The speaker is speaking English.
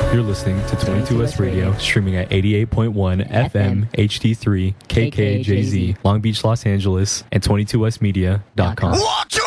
You're listening to 22S Radio, streaming at 88.1 FM, HD3, KKJZ, Long Beach, Los Angeles, and 22smedia.com.